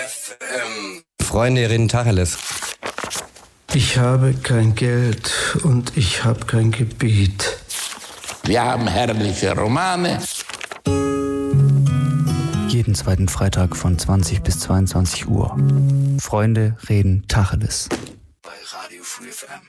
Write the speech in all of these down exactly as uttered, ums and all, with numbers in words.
F M. Freunde reden Tacheles. Ich habe kein Geld und ich habe kein Gebiet. Wir haben herrliche Romane. Jeden zweiten Freitag von zwanzig bis zweiundzwanzig Uhr. Freunde reden Tacheles. Bei Radio Free F M.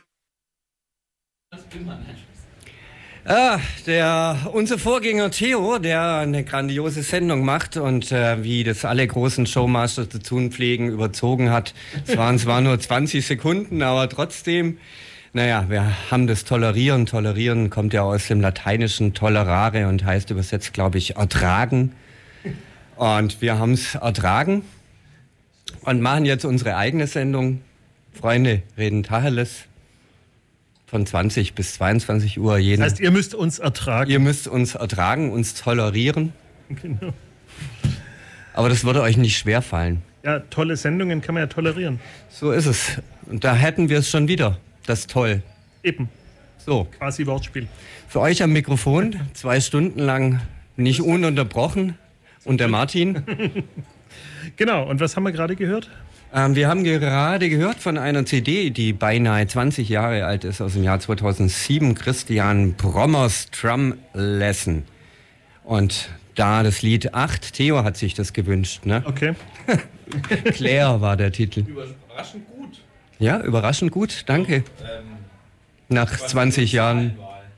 Ah, der, unser Vorgänger Theo, der eine grandiose Sendung macht und äh, wie das alle großen Showmasters zu tun pflegen, überzogen hat. Es waren zwar nur zwanzig Sekunden, aber trotzdem, naja, wir haben das Tolerieren. Tolerieren kommt ja aus dem lateinischen tolerare und heißt übersetzt, glaube ich, ertragen. Und wir haben es ertragen und machen jetzt unsere eigene Sendung. Freunde reden Tacheles. Von zwanzig bis zweiundzwanzig Uhr jeden. Das heißt, ihr müsst uns ertragen. Ihr müsst uns ertragen, uns tolerieren. Genau. Aber das würde euch nicht schwerfallen. Ja, tolle Sendungen kann man ja tolerieren. So ist es. Und da hätten wir es schon wieder. Das ist toll. Eben. So. Quasi Wortspiel. Für euch am Mikrofon, zwei Stunden lang nicht ununterbrochen. Und der Martin. Genau. Und was haben wir gerade gehört? Ähm, wir haben gerade gehört von einer C D, die beinahe zwanzig Jahre alt ist, aus dem Jahr zweitausendsieben, Christian Brommers Drum Lesson. Und da das Lied acht, Theo hat sich das gewünscht, ne? Okay. Claire war der Titel. Überraschend gut. Ja, überraschend gut, danke. Ähm, Nach zwanzig Jahren.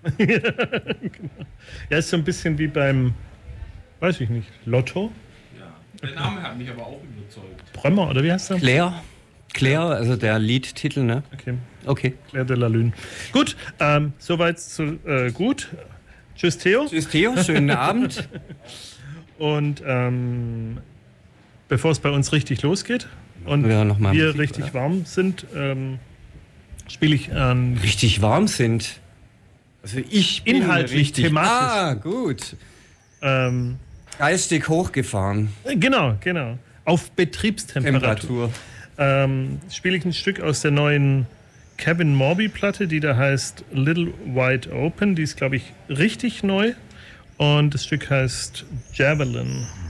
Ja, ist so ein bisschen wie beim, weiß ich nicht, Lotto. Der Name hat mich aber auch überzeugt. Brömmer, oder wie heißt der? Claire. Claire, also der Liedtitel, ne? Okay. Okay. Claire de la Lune. Gut, ähm, soweit so äh, gut. Tschüss, Theo. Tschüss, Theo. Schönen Abend. Und ähm, bevor es bei uns richtig losgeht und wir, noch mal wir Musik, richtig oder? warm sind, ähm, spiele ich an. Richtig warm sind. Also ich bin Inhaltlich, richtig. thematisch. Ah, gut. Ähm, Geistig hochgefahren. Genau, genau. Auf Betriebstemperatur. Ähm, spiele ich ein Stück aus der neuen Kevin Morby-Platte, die da heißt Little Wide Open. Die ist, glaube ich, richtig neu. Und das Stück heißt Javelin.